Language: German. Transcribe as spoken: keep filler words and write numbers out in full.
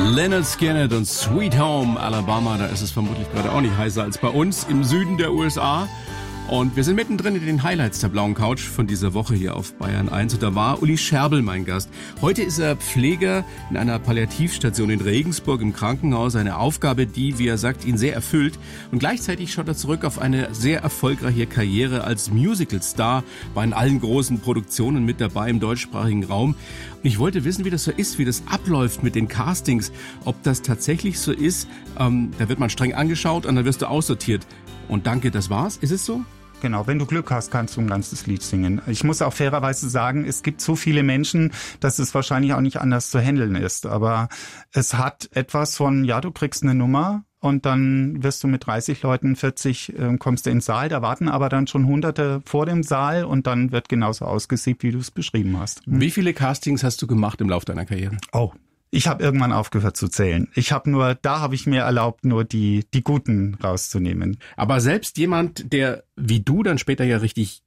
Lynyrd Skynyrd und Sweet Home Alabama, da ist es vermutlich gerade auch nicht heißer als bei uns im Süden der U S A. Und wir sind mittendrin in den Highlights der blauen Couch von dieser Woche hier auf Bayern eins. Und da war Uli Scherbel mein Gast. Heute ist er Pfleger in einer Palliativstation in Regensburg im Krankenhaus. Eine Aufgabe, die, wie er sagt, ihn sehr erfüllt. Und gleichzeitig schaut er zurück auf eine sehr erfolgreiche Karriere als Musical-Star. War in allen großen Produktionen mit dabei im deutschsprachigen Raum. Und ich wollte wissen, wie das so ist, wie das abläuft mit den Castings. Ob das tatsächlich so ist. Ähm, da wird man streng angeschaut und dann wirst du aussortiert. Und danke, das war's. Ist es so? Genau, wenn du Glück hast, kannst du ein ganzes Lied singen. Ich muss auch fairerweise sagen, es gibt so viele Menschen, dass es wahrscheinlich auch nicht anders zu handeln ist. Aber es hat etwas von, ja, du kriegst eine Nummer und dann wirst du mit dreißig Leuten, vierzig, äh, kommst du ins Saal. Da warten aber dann schon Hunderte vor dem Saal und dann wird genauso ausgesiebt, wie du es beschrieben hast. Hm. Wie viele Castings hast du gemacht im Laufe deiner Karriere? Oh. Ich habe irgendwann aufgehört zu zählen. Ich habe nur, da habe ich mir erlaubt, nur die die Guten rauszunehmen. Aber selbst jemand, der wie du dann später ja richtig